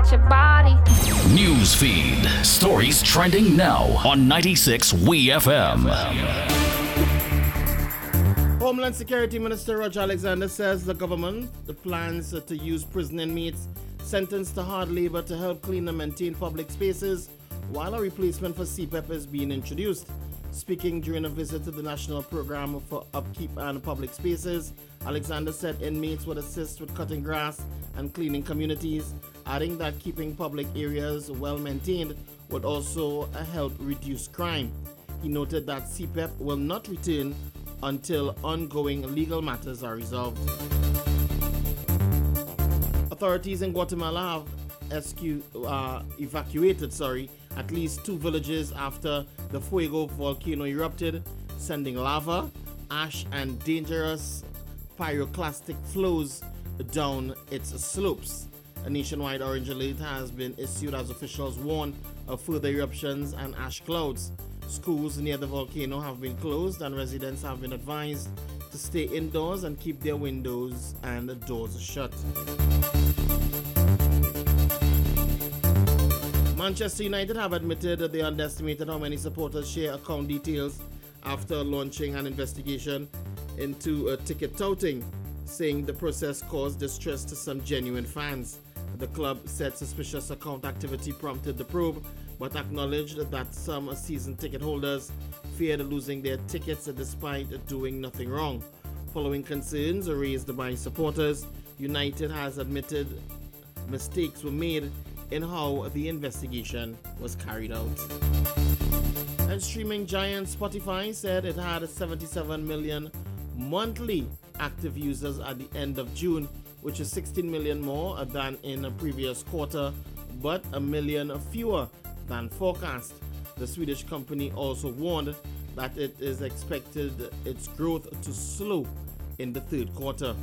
at your body. News feed. Stories trending now on 96 WeFM. Homeland Security Minister Roger Alexander says the government plans to use prison inmates sentenced to hard labor to help clean and maintain public spaces while a replacement for CPEP is being introduced. Speaking during a visit to the National Program for Upkeep and Public Spaces, Alexander said inmates would assist with cutting grass and cleaning communities, adding that keeping public areas well maintained would also help reduce crime. He noted that CPEP will not return until ongoing legal matters are resolved. Authorities in Guatemala have evacuated at least 2 villages after the Fuego volcano erupted, sending lava, ash, and dangerous pyroclastic flows down its slopes. A nationwide orange alert has been issued as officials warn of further eruptions and ash clouds. Schools near the volcano have been closed and residents have been advised to stay indoors and keep their windows and doors shut. Manchester United have admitted that they underestimated how many supporters share account details after launching an investigation into ticket touting, saying the process caused distress to some genuine fans. The club said suspicious account activity prompted the probe, but acknowledged that some season ticket holders feared losing their tickets despite doing nothing wrong. Following concerns raised by supporters, United has admitted mistakes were made in how the investigation was carried out. And streaming giant Spotify said it had 77 million monthly active users at the end of June, which is 16 million more than in the previous quarter, but a million fewer than forecast. The Swedish company also warned that it is expected its growth to slow in the third quarter.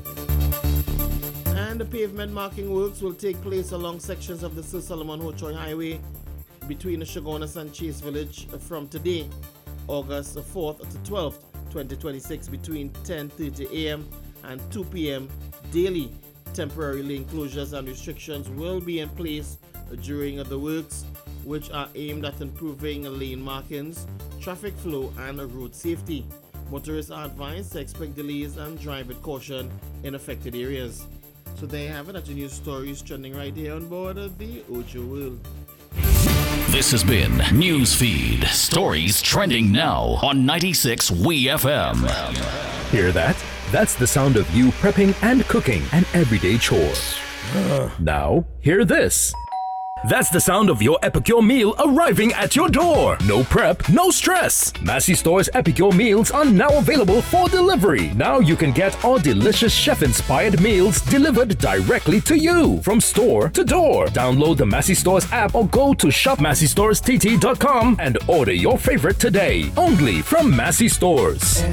And the pavement marking works will take place along sections of the Sir Solomon Hochoy Highway between Shogunas and Chase Village from today, August 4th to 12th, 2026, between 10:30 a.m. and 2 p.m. daily. Temporary lane closures and restrictions will be in place during the works, which are aimed at improving lane markings, traffic flow, and road safety. Motorists are advised to expect delays and drive with caution in affected areas. So there you have it. That's your news stories trending right here on board the Ojo World. This has been Newsfeed. Stories trending now on 96 WeFM. Hear that? That's the sound of you prepping and cooking an everyday chore. Now, hear this. That's the sound of your Epicure meal arriving at your door. No prep, no stress. Massey Store's Epicure meals are now available for delivery. Now you can get our delicious chef-inspired meals delivered directly to you from store to door. Download the Massey Stores app or go to shopmasseystorest.com and order your favorite today. Only from Massey Stores.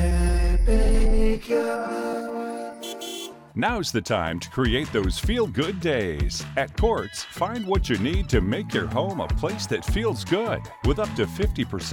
Now's the time to create those feel-good days. At Quartz, find what you need to make your home a place that feels good with up to 50%